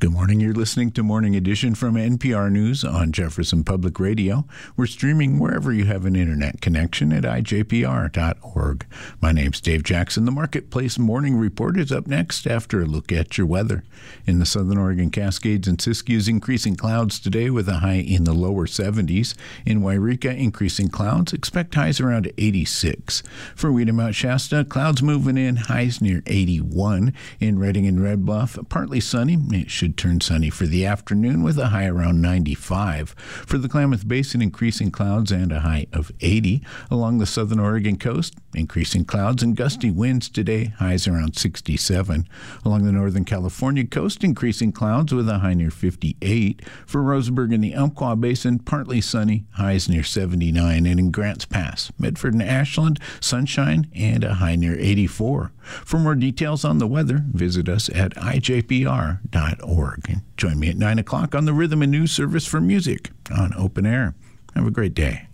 Good morning. You're listening to Morning Edition from NPR News on Jefferson Public Radio. We're streaming wherever you have an internet connection at ijpr.org. My name's Dave Jackson. The Marketplace Morning Report is up next after a look at your weather. In the Southern Oregon Cascades and Siskiyous, increasing clouds today with a high in the lower 70s. In Wairika, increasing clouds. Expect highs around 86. For Weeda Mount Shasta, clouds moving in, highs near 81. In Redding and Red Bluff, partly sunny. It should turn sunny for the afternoon with a high around 95. For the Klamath Basin, increasing clouds and a high of 80. Along the Southern Oregon coast, increasing clouds and gusty winds today, highs around 67. Along the Northern California coast, increasing clouds with a high near 58. For Roseburg and the Umpqua Basin, partly sunny, highs near 79. And in Grants Pass, Medford and Ashland, sunshine and a high near 84. For more details on the weather, visit us at ijpr.org. And join me at 9 o'clock on the Rhythm and News service for music on Open Air. Have a great day.